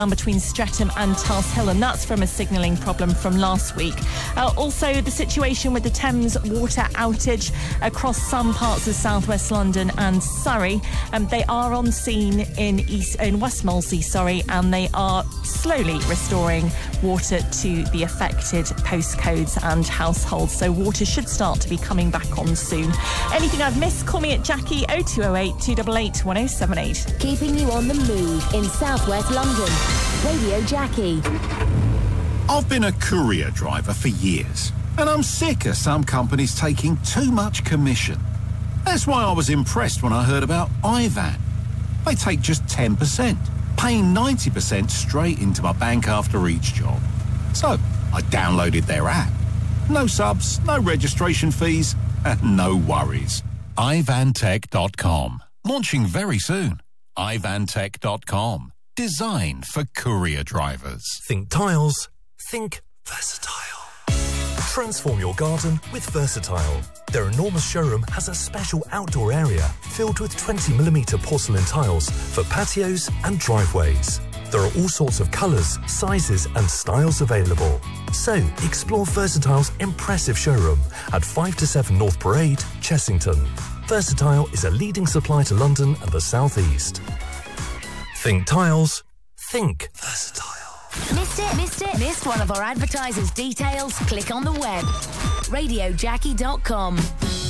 between Streatham and Tulse Hill, and that's from a signalling problem from last week. Also, the situation with the Thames water outage across some parts of southwest London and Surrey. They are on scene in West Molesey, and they are slowly restoring water to the affected postcodes and households. So water should start to be coming back on soon. Anything I've missed, call me at Jackie 0208 288 1078. Keeping you on the move in southwest London. Radio Jackie. I've been a courier driver for years, and I'm sick of some companies taking too much commission. That's why I was impressed when I heard about Ivan. They take just 10%, paying 90% straight into my bank after each job. So I downloaded their app. No subs, no registration fees, and no worries. Ivantech.com. Launching very soon. Ivantech.com. Designed for courier drivers. Think tiles. Think versatile. Transform your garden with Versatile. Their enormous showroom has a special outdoor area filled with 20mm porcelain tiles for patios and driveways. There are all sorts of colours, sizes and styles available. So, explore Versatile's impressive showroom at 5 to 7 North Parade, Chessington. Versatile is a leading supplier to London and the South East. Think tiles. Think versatile. Missed it? Missed one of our advertisers' details? Click on the web. RadioJackie.com.